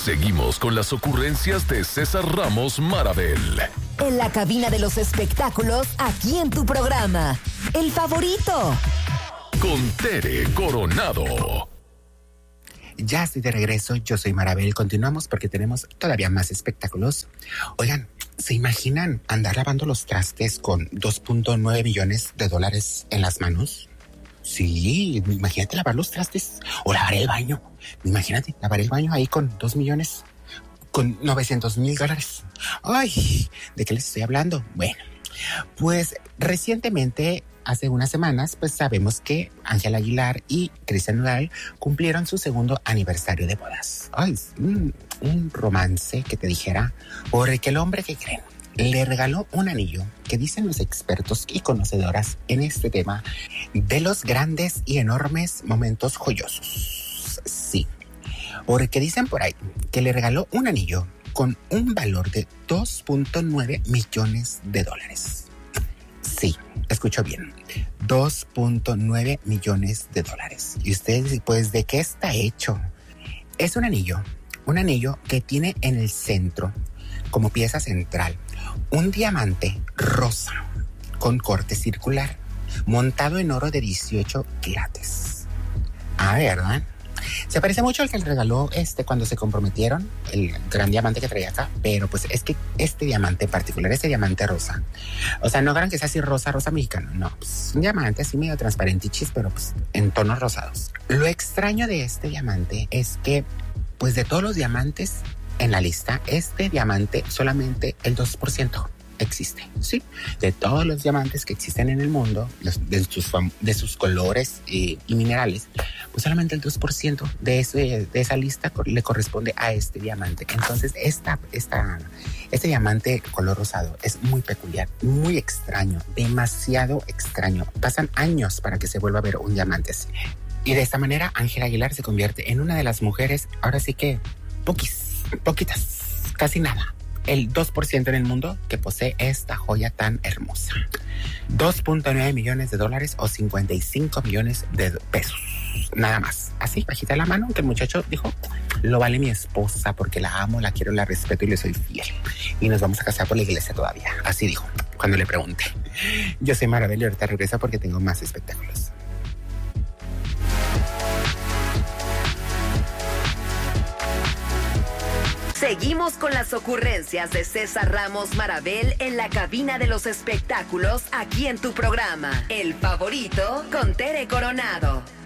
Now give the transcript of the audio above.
Seguimos con las ocurrencias de César Ramos Marabel. En la cabina de los espectáculos, aquí en tu programa, El Favorito. Con Tere Coronado. Ya estoy de regreso, yo soy Marabel. Continuamos porque tenemos todavía más espectáculos. Oigan, ¿se imaginan andar lavando los trastes con $2.9 millones en las manos? Sí, imagínate lavar los trastes o lavar el baño. Imagínate, lavar el baño ahí con 2 millones, con $900,000. Ay, ¿de qué les estoy hablando? Bueno, pues recientemente, hace unas semanas, pues sabemos que Ángela Aguilar y Cristian Nodal cumplieron su segundo aniversario de bodas. Ay, un romance que te dijera, porque el hombre que creen le regaló un anillo que dicen los expertos y conocedoras en este tema de los grandes y enormes momentos joyosos. Sí, porque dicen por ahí que le regaló un anillo con un valor de $2.9 millones. Sí, escucho bien, $2.9 millones. Y ustedes, pues, ¿de qué está hecho? Es un anillo que tiene en el centro, como pieza central, un diamante rosa con corte circular, montado en oro de 18 quilates. Ah, ¿verdad? Se parece mucho al que le regaló cuando se comprometieron, el gran diamante que traía acá, pero pues es que este diamante en particular, este diamante rosa, o sea, no crean que sea así rosa mexicano, no, pues un diamante así medio transparentichis, pero pues en tonos rosados. Lo extraño de este diamante es que, pues de todos los diamantes en la lista, este diamante solamente el 2% existe, ¿sí? De todos los diamantes que existen en el mundo, de sus colores y minerales, pues solamente el 2% de esa lista le corresponde a este diamante. Entonces, este diamante color rosado es muy peculiar, muy extraño, demasiado extraño. Pasan años para que se vuelva a ver un diamante así. Y de esta manera, Ángela Aguilar se convierte en una de las mujeres, ahora sí que poquitas, casi nada, el 2% en el mundo que posee esta joya tan hermosa. $2.9 millones o 55 millones de pesos. Nada más. Así, bajita la mano, que el muchacho dijo, lo vale mi esposa porque la amo, la quiero, la respeto y le soy fiel. Y nos vamos a casar por la iglesia todavía. Así dijo, cuando le pregunté. Yo soy Marabel y ahorita regreso porque tengo más espectáculos. Seguimos con las ocurrencias de César Ramos Marabel en la cabina de los espectáculos, aquí en tu programa, El Favorito, con Tere Coronado.